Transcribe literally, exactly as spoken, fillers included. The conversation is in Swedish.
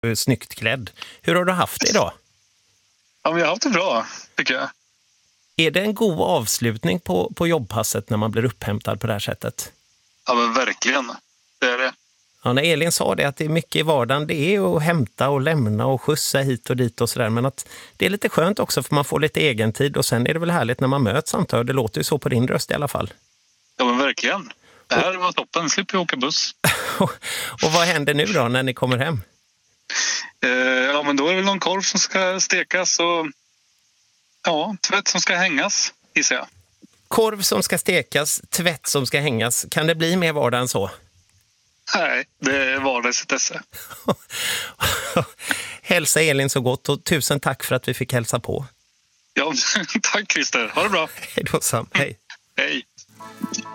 snyggt klädd. Hur har du haft det idag? Ja, men jag har haft det bra, tycker jag. Är det en god avslutning på, på jobbpasset när man blir upphämtad på det här sättet? Ja, men verkligen. Det är det. Ja, när Elin sa det att det är mycket i vardagen, det är att hämta och lämna och skjutsa hit och dit och sådär. Men att det är lite skönt också för man får lite egen tid och sen är det väl härligt när man möts antar jag. Det låter ju så på din röst i alla fall. Ja, men verkligen. Det här var toppen. Slipper jag åka buss. Och vad händer nu då när ni kommer hem? Eh, ja, men då är det väl någon korv som ska stekas och ja, tvätt som ska hängas, gissar jag. Korv som ska stekas, tvätt som ska hängas. Kan det bli mer vardag än så? Nej, det är vardagsintresse. Hälsa Elin så gott och tusen tack för att vi fick hälsa på. Ja, tack Christer. Ha det bra. Hej då Sam. Hej. Hej.